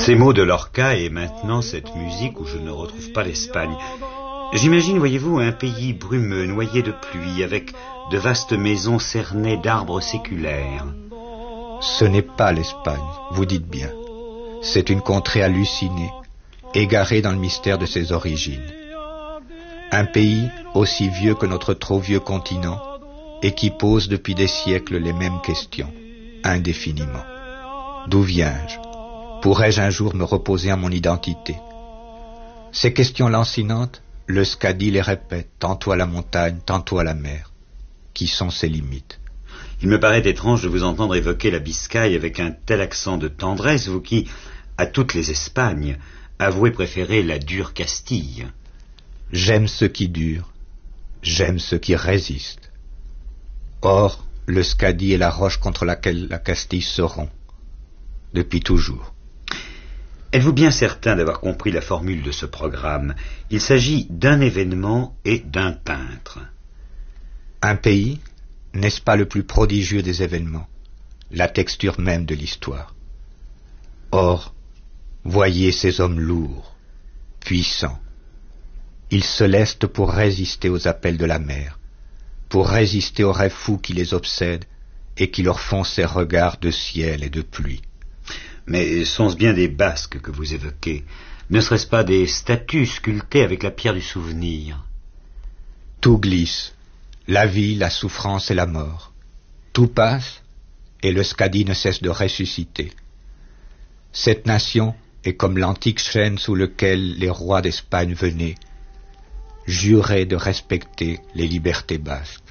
Ces mots de Lorca et maintenant cette musique où je ne retrouve pas l'Espagne. J'imagine, voyez-vous, un pays brumeux, noyé de pluie, avec de vastes maisons cernées d'arbres séculaires. Ce n'est pas l'Espagne, vous dites bien. C'est une contrée hallucinée, égarée dans le mystère de ses origines. Un pays aussi vieux que notre trop vieux continent et qui pose depuis des siècles les mêmes questions, indéfiniment. D'où viens-je? Pourrais-je un jour me reposer en mon identité? Ces questions lancinantes, le Scadi les répète, tantôt à la montagne, tantôt à la mer. Qui sont ses limites? Il me paraît étrange de vous entendre évoquer la Biscaye avec un tel accent de tendresse, vous qui, à toutes les Espagnes, avouez préférer la dure Castille. J'aime ce qui dure, j'aime ce qui résiste. Or, le Scadi est la roche contre laquelle la Castille se rompt, depuis toujours. Êtes-vous bien certain d'avoir compris la formule de ce programme? Il s'agit d'un événement et d'un peintre. Un pays, n'est-ce pas le plus prodigieux des événements, la texture même de l'histoire? Or, voyez ces hommes lourds, puissants. Ils se lestent pour résister aux appels de la mer, pour résister aux rêves fous qui les obsèdent et qui leur font ces regards de ciel et de pluie. Mais sont-ce bien des basques que vous évoquez? Ne serait-ce pas des statues sculptées avec la pierre du souvenir? Tout glisse, la vie, la souffrance et la mort. Tout passe, et le Scadi ne cesse de ressusciter. Cette nation est comme l'antique chêne sous lequel les rois d'Espagne venaient, jurer de respecter les libertés basques.